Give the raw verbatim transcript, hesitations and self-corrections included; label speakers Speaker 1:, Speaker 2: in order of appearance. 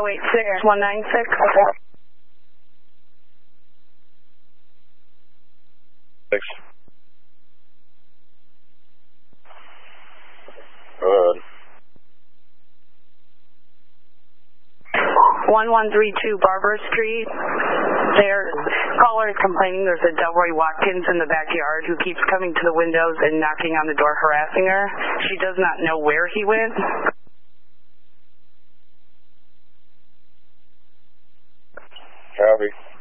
Speaker 1: oh eight six, one nine six.
Speaker 2: Six. Go ahead.
Speaker 1: one one three two Barber Street. Their caller is complaining there's a Delroy Watkins in the backyard who keeps coming to the windows and knocking on the door harassing her. She does not know where he went.
Speaker 2: Copy.